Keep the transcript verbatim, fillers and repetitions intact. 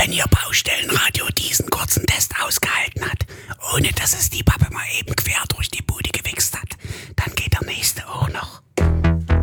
wenn Ihr Baustellenradio diesen kurzen Test ausgehalten hat, ohne dass es die Pappe mal eben quer